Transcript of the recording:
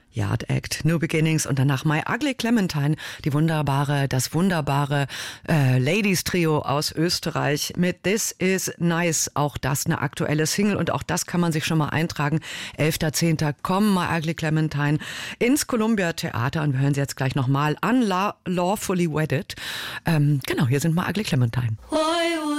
Yard Act, New Beginnings und danach My Ugly Clementine, das wunderbare Ladies-Trio aus Österreich mit This Is Nice. Auch das eine aktuelle Single und auch das kann man sich schon mal eintragen. 11.10. kommen My Ugly Clementine ins Columbia Theater und wir hören sie jetzt gleich nochmal an Lawfully Wedded. Genau, hier sind My Ugly Clementine. Oh.